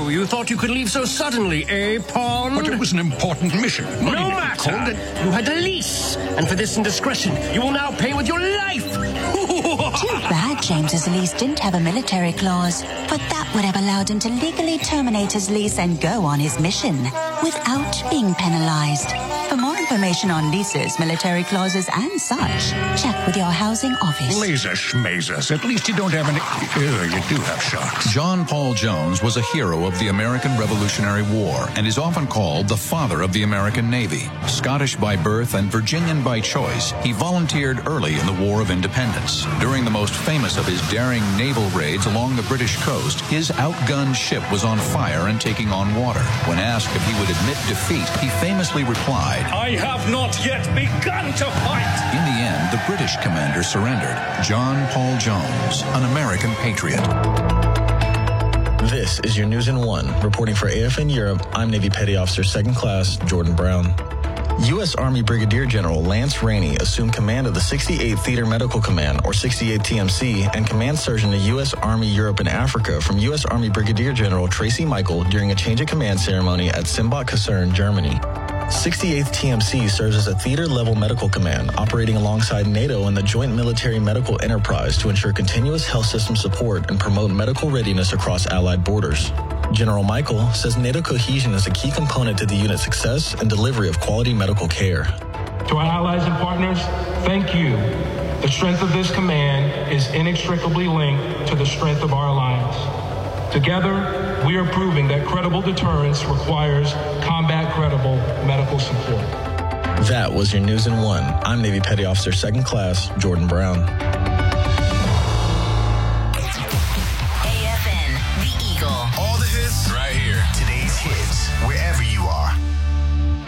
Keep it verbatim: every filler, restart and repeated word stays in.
You thought you could leave so suddenly, eh, Pawn? But it was an important mission. No matter. You had a lease, and for this indiscretion, you will now pay with your life. Too bad James's lease didn't have a military clause, but that would have allowed him to legally terminate his lease and go on his mission without being penalized. For more information on leases, military clauses, and such, check with your housing office. Laser schmazers. At least you don't have any... Uh, you do have sharks. John Paul Jones was a hero of the American Revolutionary War and is often called the father of the American Navy. Scottish by birth and Virginian by choice, he volunteered early in the War of Independence. During the most famous of his daring naval raids along the British coast, his outgunned ship was on fire and taking on water. When asked if he would admit defeat, he famously replied, I have not yet begun to fight. In the end, the British commander surrendered. John Paul Jones, an American patriot. This is your News in One. Reporting for A F N Europe, I'm Navy Petty Officer Second Class Jordan Brown. U S. Army Brigadier General Lance Rainey assumed command of the sixty-eighth Theater Medical Command, or sixty-eighth T M C, and Command Surgeon to U S. Army Europe and Africa from U S. Army Brigadier General Tracy Michael during a change of command ceremony at Simbach Kaserne, Germany. sixty-eighth T M C serves as a theater-level medical command operating alongside NATO and the Joint Military Medical Enterprise to ensure continuous health system support and promote medical readiness across Allied borders. General Michael says NATO cohesion is a key component to the unit's success and delivery of quality medical care. To our allies and partners, thank you. The strength of this command is inextricably linked to the strength of our alliance. Together, we are proving that credible deterrence requires combat-credible medical support. That was your News in One. I'm Navy Petty Officer Second Class Jordan Brown.